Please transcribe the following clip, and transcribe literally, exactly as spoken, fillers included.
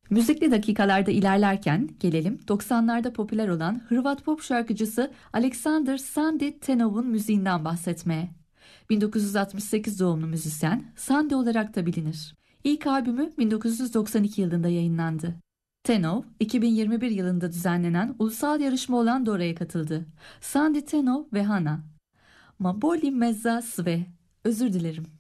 Müzikli dakikalarda ilerlerken gelelim doksanlarda popüler olan Hırvat pop şarkıcısı Aleksandar Sandi Tenov'un müziğinden bahsetmeye. bin dokuz yüz altmış sekiz doğumlu müzisyen, Sandi olarak da bilinir. İlk albümü bin dokuz yüz doksan iki yılında yayınlandı. Tenov, iki bin yirmi bir yılında düzenlenen ulusal yarışma olan Dora'ya katıldı. Sandi Tenov ve Hana. Ma boli mezza sve. Özür dilerim.